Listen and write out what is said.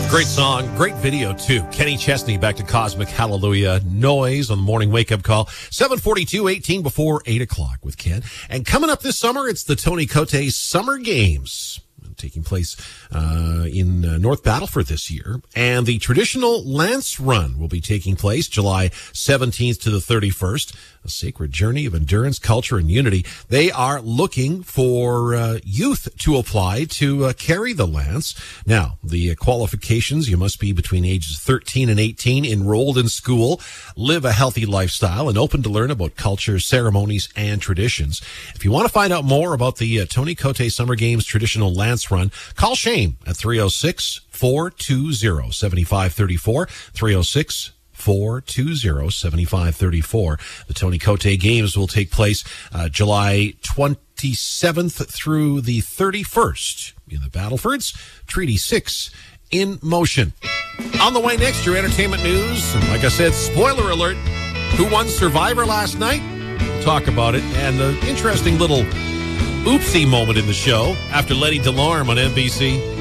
Great song, great video too. Kenny Chesney back to Cosmic Hallelujah Noise on the morning wake-up call. 7:42, 18 before 8 o'clock with Ken. And coming up this summer, it's the Tony Cote Summer Games, taking place in North Battleford this year. And the traditional Lance Run will be taking place July 17th to the 31st. A sacred journey of endurance, culture, and unity. They are looking for youth to apply to carry the Lance. Now, the qualifications, you must be between ages 13 and 18, enrolled in school, live a healthy lifestyle, and open to learn about culture, ceremonies, and traditions. If you want to find out more about the Tony Cote Summer Games traditional Lance Run, call Shane at 306-420-7534, 306-420-7534. The Tony Cote Games will take place July 27th through the 31st in the Battlefords. Treaty 6 in motion. On the way next, your entertainment news. And like I said, spoiler alert, who won Survivor last night? We'll talk about it. And the interesting little oopsie moment in the show after Letty Delorme on NBC.